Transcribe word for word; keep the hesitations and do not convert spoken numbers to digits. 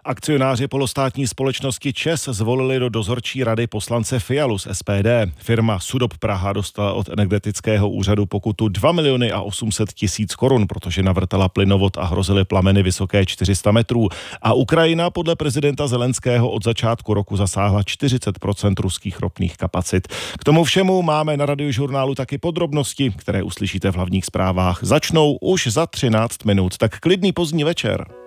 Akcionáři polostátní společnosti ČEZ zvolili do dozorčí rady poslance Fialu z S P D. Firma Sudop Praha dostala od energetického úřadu pokutu dva miliony a osm set tisíc korun, protože navrtala plynovod a hrozily plameny vysoké čtyři sta metrů. A Ukrajina podle prezidenta Zelenského od začátku roku zasáhla čtyřicet procent ruských ropných kapacit. K tomu všemu máme na Radiožurnálu taky podrobnosti, které uslyšíte v hlavních zprávách. Začnou už za třináct minut, tak klidný pozdní večer.